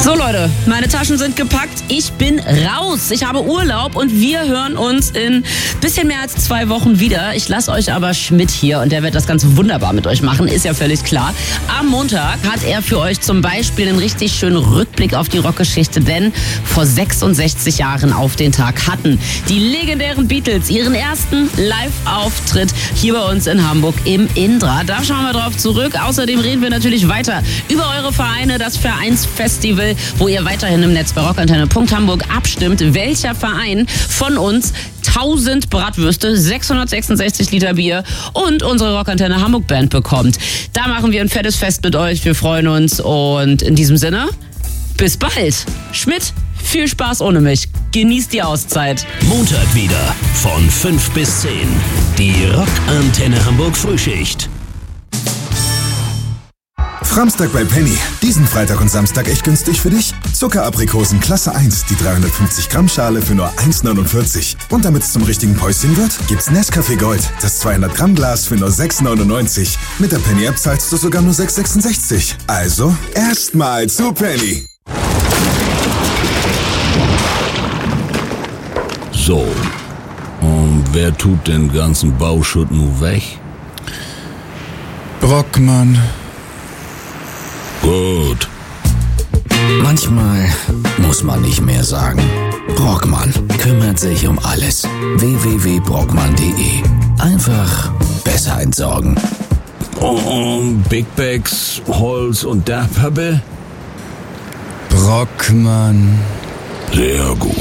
So Leute, meine Taschen sind gepackt, ich bin raus. Ich habe Urlaub und wir hören uns in bisschen mehr als 2 Wochen wieder. Ich lasse euch aber Schmidt hier und der wird das Ganze wunderbar mit euch machen, ist ja völlig klar. Am Montag hat er für euch zum Beispiel einen richtig schönen Rückblick auf die Rockgeschichte, denn vor 66 Jahren auf den Tag hatten die legendären Beatles ihren ersten Live-Auftritt hier bei uns in Hamburg im Indra. Da schauen wir drauf zurück. Außerdem reden wir natürlich weiter über eure Vereine, das Vereinsfestival, wo ihr weiterhin im Netz bei rockantenne.hamburg abstimmt, welcher Verein von uns 1000 Bratwürste, 666 Liter Bier und unsere Rockantenne Hamburg Band bekommt. Da machen wir ein fettes Fest mit euch. Wir freuen uns und in diesem Sinne, bis bald. Schmidt, viel Spaß ohne mich. Genießt die Auszeit. Montag wieder von 5 bis 10. Die Rockantenne Hamburg Frühschicht. Framstag bei Penny. Diesen Freitag und Samstag echt günstig für dich. Zuckeraprikosen Klasse 1, die 350 Gramm Schale für nur 1,49. Und damit es zum richtigen Päuschen wird, gibt's Nescafé Gold, das 200 Gramm Glas für nur 6,99. Mit der Penny App zahlst du sogar nur 6,66. Also erstmal zu Penny. So, und wer tut den ganzen Bauschutt nun weg? Brockmann. Gut. Manchmal muss man nicht mehr sagen. Brockmann kümmert sich um alles. www.brockmann.de. Einfach besser entsorgen. Und Big Bags, Holz und Dachpappe? Brockmann. Sehr gut.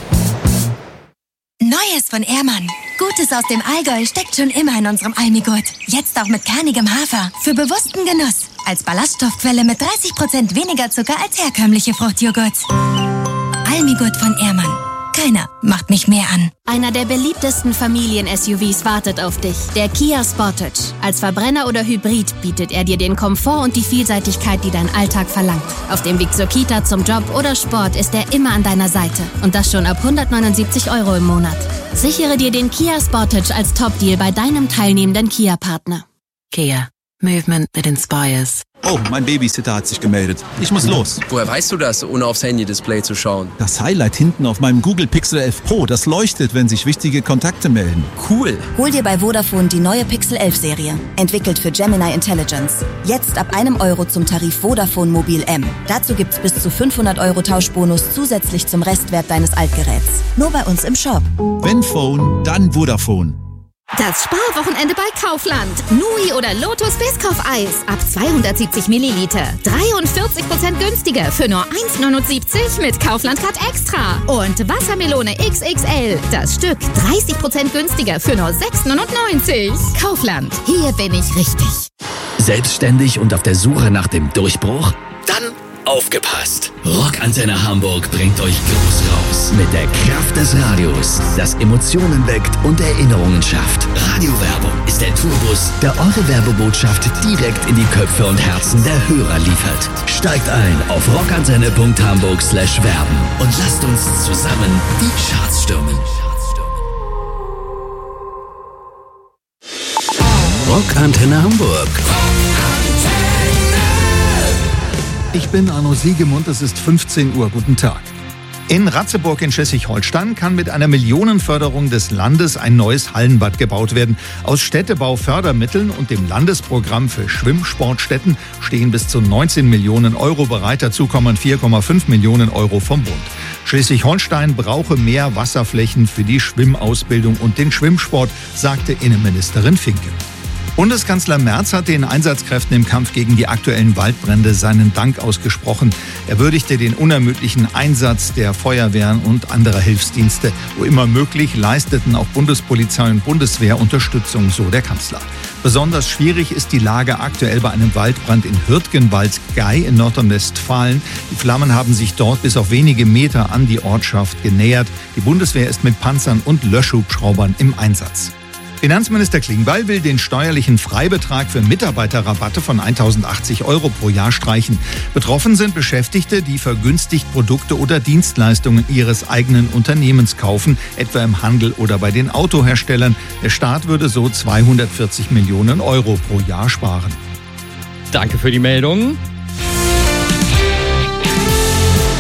Neues von Ehrmann. Gutes aus dem Allgäu steckt schon immer in unserem Almigurt. Jetzt auch mit kernigem Hafer. Für bewussten Genuss. Als Ballaststoffquelle mit 30% weniger Zucker als herkömmliche Fruchtjoghurts. Almigurt von Ehrmann. Keiner macht mich mehr an. Einer der beliebtesten Familien-SUVs wartet auf dich. Der Kia Sportage. Als Verbrenner oder Hybrid bietet er dir den Komfort und die Vielseitigkeit, die dein Alltag verlangt. Auf dem Weg zur Kita, zum Job oder Sport ist er immer an deiner Seite. Und das schon ab 179 € im Monat. Sichere dir den Kia Sportage als Top-Deal bei deinem teilnehmenden Kia-Partner. Kia. Movement that inspires. Oh, mein Babysitter hat sich gemeldet. Ich muss los. Woher weißt du das, ohne aufs Handy-Display zu schauen? Das Highlight hinten auf meinem Google Pixel 11 Pro, das leuchtet, wenn sich wichtige Kontakte melden. Cool. Hol dir bei Vodafone die neue Pixel 11 Serie. Entwickelt für Gemini Intelligence. Jetzt ab €1 zum Tarif Vodafone Mobil M. Dazu gibt's bis zu 500 € Tauschbonus zusätzlich zum Restwert deines Altgeräts. Nur bei uns im Shop. Wenn Phone, dann Vodafone. Das Sparwochenende bei Kaufland. Nui oder Lotus Biscoff-Eis ab 270 Milliliter. 43% günstiger für nur 1,79 mit Kaufland Card Extra. Und Wassermelone XXL. Das Stück 30% günstiger für nur 6,99. Kaufland. Hier bin ich richtig. Selbstständig und auf der Suche nach dem Durchbruch? Dann aufgepasst! Rockantenne Hamburg bringt euch groß raus. Mit der Kraft des Radios, das Emotionen weckt und Erinnerungen schafft. Radiowerbung ist der Tourbus, der eure Werbebotschaft direkt in die Köpfe und Herzen der Hörer liefert. Steigt ein auf rockantenne.hamburg/werben und lasst uns zusammen die Charts stürmen. Rockantenne Hamburg. Ich bin Arno Siegemund, es ist 15 Uhr. Guten Tag. In Ratzeburg in Schleswig-Holstein kann mit einer Millionenförderung des Landes ein neues Hallenbad gebaut werden. Aus Städtebaufördermitteln und dem Landesprogramm für Schwimmsportstätten stehen bis zu 19 Millionen € bereit. Dazu kommen 4,5 Millionen € vom Bund. Schleswig-Holstein brauche mehr Wasserflächen für die Schwimmausbildung und den Schwimmsport, sagte Innenministerin Finke. Bundeskanzler Merz hat den Einsatzkräften im Kampf gegen die aktuellen Waldbrände seinen Dank ausgesprochen. Er würdigte den unermüdlichen Einsatz der Feuerwehren und anderer Hilfsdienste. Wo immer möglich leisteten auch Bundespolizei und Bundeswehr Unterstützung, so der Kanzler. Besonders schwierig ist die Lage aktuell bei einem Waldbrand in Hürtgenwald-Gei in Nordrhein-Westfalen. Die Flammen haben sich dort bis auf wenige Meter an die Ortschaft genähert. Die Bundeswehr ist mit Panzern und Löschhubschraubern im Einsatz. Finanzminister Klingbeil will den steuerlichen Freibetrag für Mitarbeiterrabatte von 1.080 € pro Jahr streichen. Betroffen sind Beschäftigte, die vergünstigt Produkte oder Dienstleistungen ihres eigenen Unternehmens kaufen, etwa im Handel oder bei den Autoherstellern. Der Staat würde so 240 Millionen € pro Jahr sparen. Danke für die Meldung.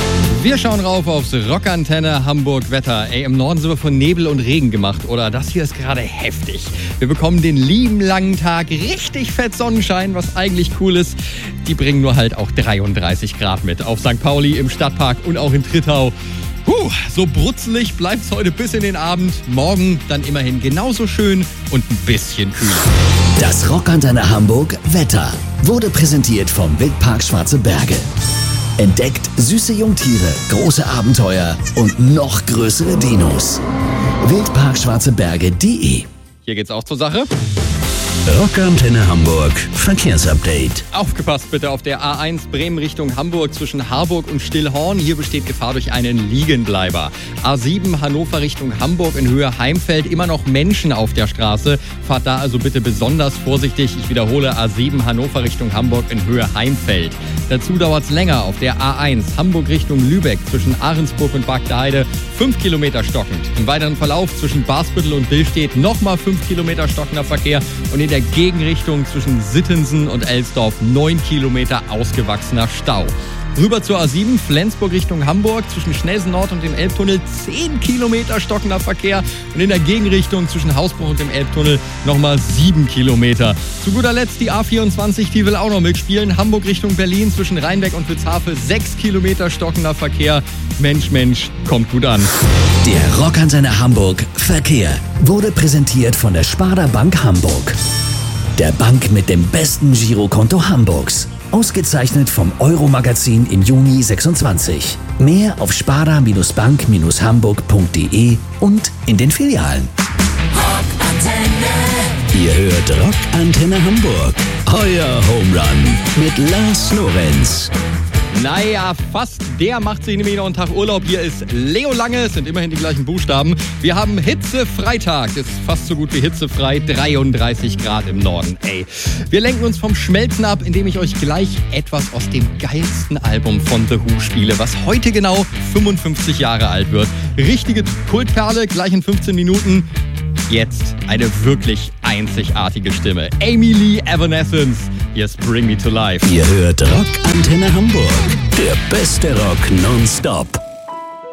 Wir schauen rauf aufs Rockantenne Hamburg Wetter. Ey, im Norden sind wir von Nebel und Regen gemacht, oder? Das hier ist gerade heftig. Wir bekommen den lieben langen Tag, richtig fett Sonnenschein, was eigentlich cool ist. Die bringen nur halt auch 33 Grad mit. Auf St. Pauli, im Stadtpark und auch in Trittau. So brutzelig bleibt's heute bis in den Abend. Morgen dann immerhin genauso schön und ein bisschen kühler. Das Rockantenne Hamburg Wetter wurde präsentiert vom Wildpark Schwarze Berge. Entdeckt süße Jungtiere, große Abenteuer und noch größere Dinos. Wildparkschwarzeberge.de. Hier geht's auch zur Sache. Rockantenne Hamburg Verkehrsupdate. Aufgepasst bitte auf der A1 Bremen Richtung Hamburg zwischen Harburg und Stillhorn. Hier besteht Gefahr durch einen Liegenbleiber. A7 Hannover Richtung Hamburg in Höhe Heimfeld. Immer noch Menschen auf der Straße. Fahrt da also bitte besonders vorsichtig. Ich wiederhole, A7 Hannover Richtung Hamburg in Höhe Heimfeld. Dazu dauert es länger auf der A1 Hamburg Richtung Lübeck zwischen Ahrensburg und Bagdeheide. 5 Kilometer stockend. Im weiteren Verlauf zwischen Basbüttel und Billstedt nochmal 5 Kilometer stockender Verkehr. Und in der Gegenrichtung zwischen Sittensen und Elsdorf 9 Kilometer ausgewachsener Stau. Rüber zur A7, Flensburg Richtung Hamburg, zwischen Schnelsen Nord und dem Elbtunnel 10 Kilometer stockender Verkehr und in der Gegenrichtung zwischen Hausbruch und dem Elbtunnel nochmal 7 Kilometer. Zu guter Letzt die A24, die will auch noch mitspielen. Hamburg Richtung Berlin, zwischen Rheinbeck und Witzhafe 6 Kilometer stockender Verkehr. Mensch, kommt gut an. Der Rockantenne Hamburg Verkehr wurde präsentiert von der Sparda Bank Hamburg. Der Bank mit dem besten Girokonto Hamburgs. Ausgezeichnet vom Euro-Magazin im Juni 26. Mehr auf sparda-bank-hamburg.de und in den Filialen. Ihr hört Rockantenne Hamburg. Euer Home Run mit Lars Lorenz. Naja, fast. Der macht sich nämlich noch einen Tag Urlaub. Hier ist Leo Lange, es sind immerhin die gleichen Buchstaben. Wir haben Hitzefreitag. Das ist fast so gut wie hitzefrei. 33 Grad im Norden. Ey, wir lenken uns vom Schmelzen ab, indem ich euch gleich etwas aus dem geilsten Album von The Who spiele, was heute genau 55 Jahre alt wird. Richtige Kultperle, gleich in 15 Minuten. Jetzt eine wirklich einzigartige Stimme. Amy Lee Evanescence. Hier ist Bring Me to Life. Ihr hört Rockantenne Hamburg. Der beste Rock nonstop.